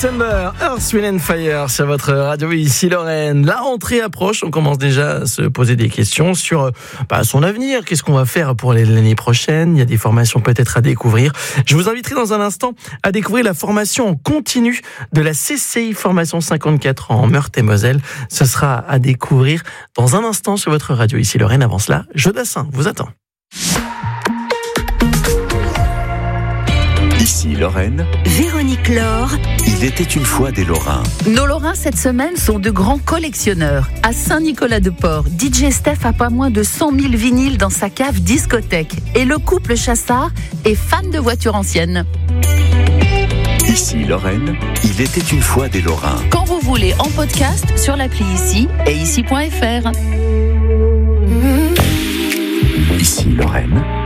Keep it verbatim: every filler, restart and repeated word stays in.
September, Earth, Wind and Fire sur votre radio, ici Lorraine. La rentrée approche, on commence déjà à se poser des questions sur bah, son avenir. Qu'est-ce qu'on va faire pour l'année prochaine? Il y a des formations peut-être à découvrir. Je vous inviterai dans un instant à découvrir la formation en continu de la C C I Formation cinquante-quatre ans en Meurthe-et-Moselle. Ce sera à découvrir dans un instant sur votre radio, ici Lorraine. Avant cela, Jodassin vous attend. Ici Lorraine, Véronique Laure. Il était une fois des Lorrains. Nos Lorrains cette semaine sont de grands collectionneurs. À Saint-Nicolas-de-Port, D J Steph a pas moins de cent mille vinyles dans sa cave discothèque. Et le couple Chassard est fan de voitures anciennes. Ici Lorraine, il était une fois des Lorrains. Quand vous voulez, en podcast sur l'appli Ici et ici point f r. Ici Lorraine.